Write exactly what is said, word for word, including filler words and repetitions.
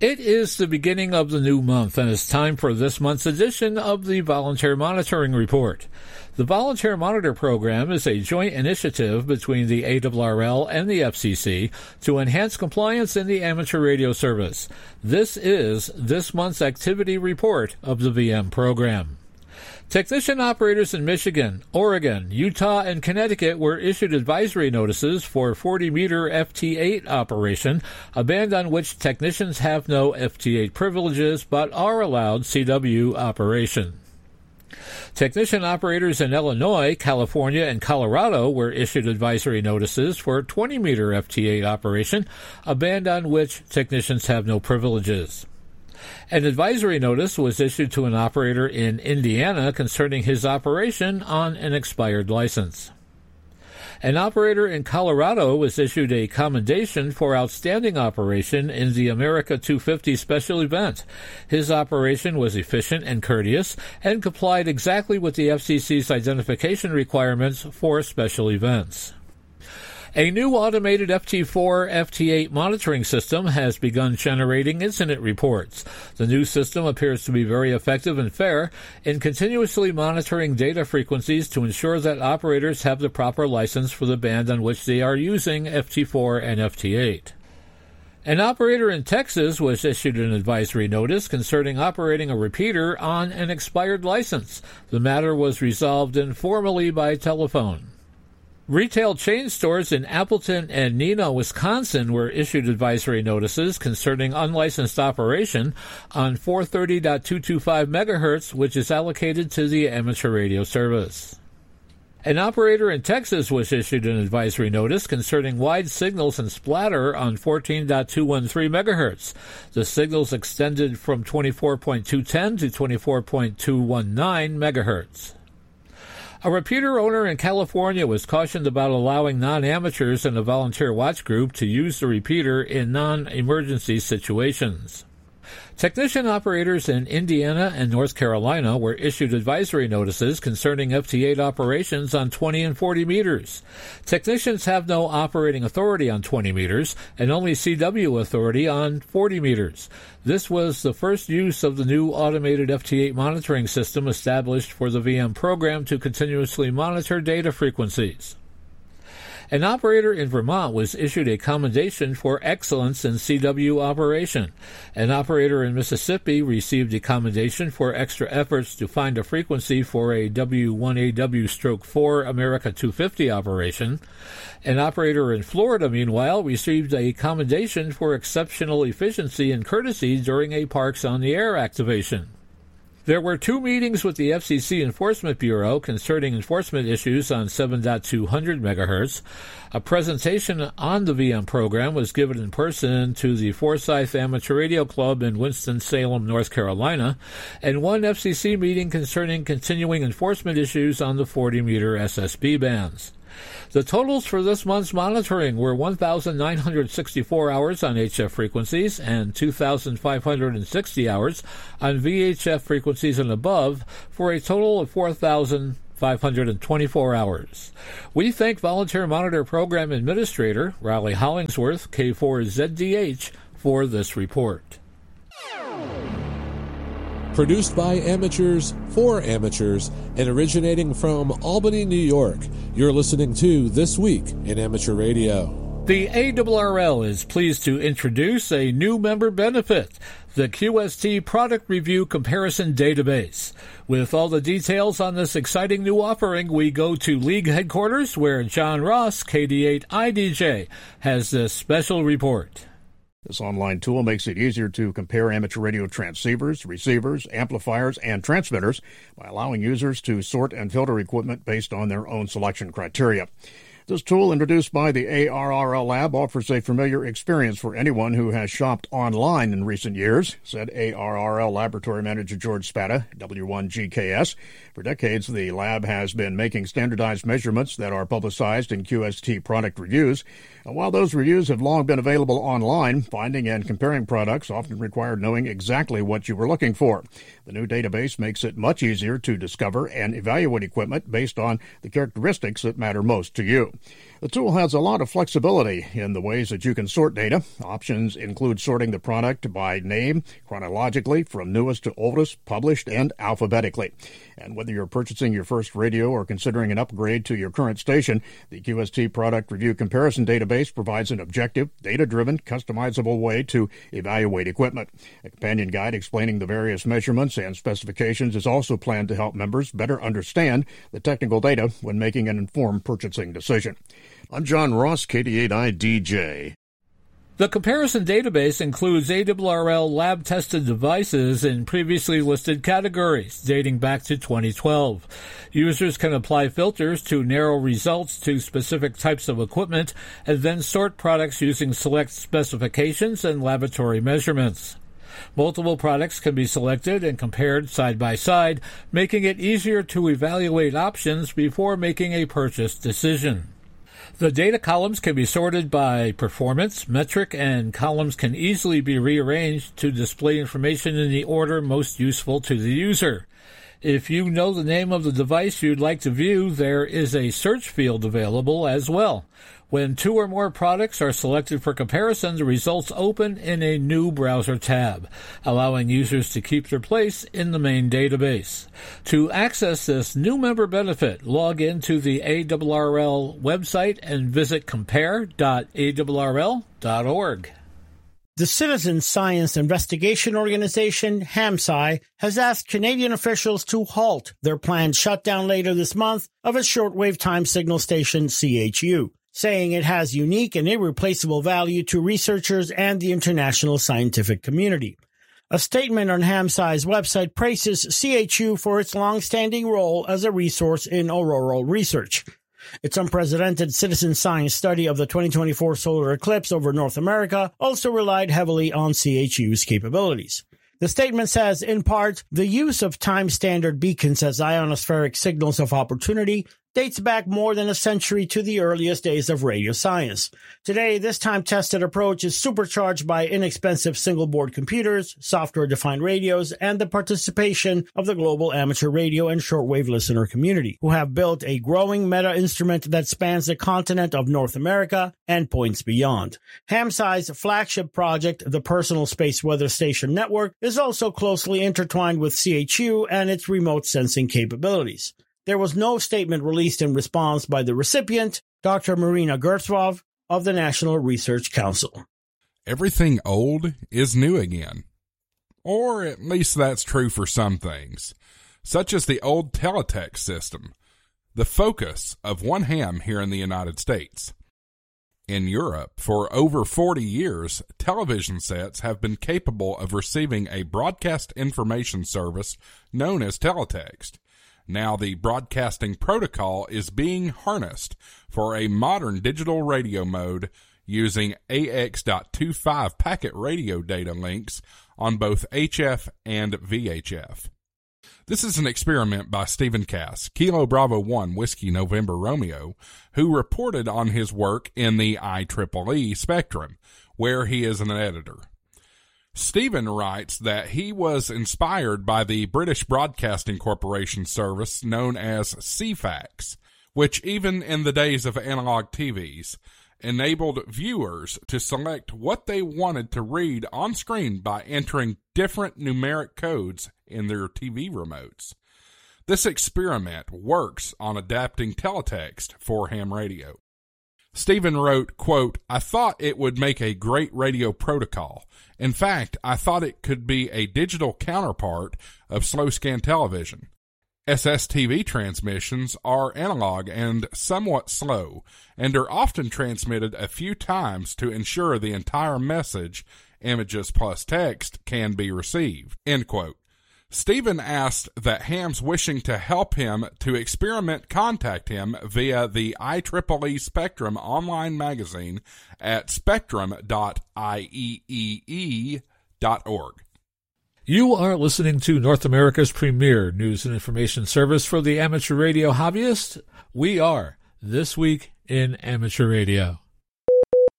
It is the beginning of the new month, and it's time for this month's edition of the Volunteer Monitoring Report. The Volunteer Monitor Program is a joint initiative between the A R R L and the F C C to enhance compliance in the amateur radio service. This is this month's activity report of the V M program. Technician operators in Michigan, Oregon, Utah, and Connecticut were issued advisory notices for forty meter F T eight operation, a band on which technicians have no F T eight privileges but are allowed C W operation. Technician operators in Illinois, California, and Colorado were issued advisory notices for twenty meter F T eight operation, a band on which technicians have no privileges. An advisory notice was issued to an operator in Indiana concerning his operation on an expired license. An operator in Colorado was issued a commendation for outstanding operation in the America two fifty special event. His operation was efficient and courteous and complied exactly with the F C C's identification requirements for special events. A new automated F T four F T eight monitoring system has begun generating incident reports. The new system appears to be very effective and fair in continuously monitoring data frequencies to ensure that operators have the proper license for the band on which they are using F T four and F T eight. An operator in Texas was issued an advisory notice concerning operating a repeater on an expired license. The matter was resolved informally by telephone. Retail chain stores in Appleton and Neenah, Wisconsin were issued advisory notices concerning unlicensed operation on four thirty point two two five megahertz, which is allocated to the amateur radio service. An operator in Texas was issued an advisory notice concerning wide signals and splatter on fourteen point two one three megahertz. The signals extended from twenty-four point two one zero to twenty-four point two one nine megahertz. A repeater owner in California was cautioned about allowing non-amateurs in a volunteer watch group to use the repeater in non-emergency situations. Technician operators in Indiana and North Carolina were issued advisory notices concerning F T eight operations on twenty and forty meters. Technicians have no operating authority on twenty meters and only C W authority on forty meters. This was the first use of the new automated F T eight monitoring system established for the V M program to continuously monitor data frequencies. An operator in Vermont was issued a commendation for excellence in C W operation. An operator in Mississippi received a commendation for extra efforts to find a frequency for a W one A W four America two fifty operation. An operator in Florida, meanwhile, received a commendation for exceptional efficiency and courtesy during a Parks on the Air activation. There were two meetings with the F C C Enforcement Bureau concerning enforcement issues on seven point two hundred megahertz. A presentation on the V M program was given in person to the Forsyth Amateur Radio Club in Winston-Salem, North Carolina, and one F C C meeting concerning continuing enforcement issues on the forty meter S S B bands. The totals for this month's monitoring were one thousand nine hundred sixty-four hours on H F frequencies and two thousand five hundred sixty hours on V H F frequencies and above, for a total of four thousand five hundred twenty-four hours. We thank Volunteer Monitor Program Administrator Riley Hollingsworth, K four Z D H, for this report. Produced by amateurs, for amateurs, and originating from Albany, New York, you're listening to This Week in Amateur Radio. The A R R L is pleased to introduce a new member benefit, the Q S T Product Review Comparison Database. With all the details on this exciting new offering, we go to League headquarters, where John Ross, K D eight I D J, has this special report. This online tool makes it easier to compare amateur radio transceivers, receivers, amplifiers, and transmitters by allowing users to sort and filter equipment based on their own selection criteria. This tool, introduced by the A R R L Lab, offers a familiar experience for anyone who has shopped online in recent years, said A R R L Laboratory Manager George Spada, W one G K S. For decades, the lab has been making standardized measurements that are publicized in Q S T product reviews. And while those reviews have long been available online, finding and comparing products often required knowing exactly what you were looking for. The new database makes it much easier to discover and evaluate equipment based on the characteristics that matter most to you. The tool has a lot of flexibility in the ways that you can sort data. Options include sorting the product by name, chronologically, from newest to oldest, published, and alphabetically. And whether you're purchasing your first radio or considering an upgrade to your current station, the Q S T Product Review Comparison Database provides an objective, data-driven, customizable way to evaluate equipment. A companion guide explaining the various measurements and specifications is also planned to help members better understand the technical data when making an informed purchasing decision. I'm John Ross, K D eight I D J. The comparison database includes A R R L lab-tested devices in previously listed categories dating back to twenty twelve. Users can apply filters to narrow results to specific types of equipment and then sort products using select specifications and laboratory measurements. Multiple products can be selected and compared side by side, making it easier to evaluate options before making a purchase decision. The data columns can be sorted by performance, metric, and columns can easily be rearranged to display information in the order most useful to the user. If you know the name of the device you'd like to view, there is a search field available as well. When two or more products are selected for comparison, the results open in a new browser tab, allowing users to keep their place in the main database. To access this new member benefit, log into the A R R L website and visit compare dot A R R L dot org. The Citizen Science Investigation Organization, HAMSI, has asked Canadian officials to halt their planned shutdown later this month of its shortwave time signal station, C H U, saying it has unique and irreplaceable value to researchers and the international scientific community. A statement on HAMSI's website praises C H U for its long-standing role as a resource in auroral research. Its unprecedented citizen science study of the twenty twenty-four solar eclipse over North America also relied heavily on C H U's capabilities. The statement says, in part, the use of time-standard beacons as ionospheric signals of opportunity dates back more than a century to the earliest days of radio science. Today, this time-tested approach is supercharged by inexpensive single-board computers, software-defined radios, and the participation of the global amateur radio and shortwave listener community, who have built a growing meta-instrument that spans the continent of North America and points beyond. HAMSI's flagship project, the Personal Space Weather Station Network, is also closely intertwined with C H U and its remote sensing capabilities. There was no statement released in response by the recipient, Doctor Marina Gertzwov of the National Research Council. Everything old is new again. Or at least that's true for some things, such as the old teletext system, the focus of one ham here in the United States. In Europe, for over forty years, television sets have been capable of receiving a broadcast information service known as teletext. Now the broadcasting protocol is being harnessed for a modern digital radio mode using A X dot twenty-five packet radio data links on both H F and V H F. This is an experiment by Stephen Cass, Kilo Bravo one Whiskey November Romeo, who reported on his work in the I triple E Spectrum, where he is an editor. Stephen writes that he was inspired by the British Broadcasting Corporation service known as C FAX, which even in the days of analog T Vs, enabled viewers to select what they wanted to read on screen by entering different numeric codes in their T V remotes. This experiment works on adapting teletext for ham radio. Stephen wrote, quote, I thought it would make a great radio protocol. In fact, I thought it could be a digital counterpart of slow scan television. S S T V transmissions are analog and somewhat slow, and are often transmitted a few times to ensure the entire message, images plus text, can be received. End quote. Stephen asked that hams wishing to help him to experiment contact him via the I triple E Spectrum online magazine at spectrum dot I E E E dot org. You are listening to North America's premier news and information service for the amateur radio hobbyist. We are This Week in Amateur Radio.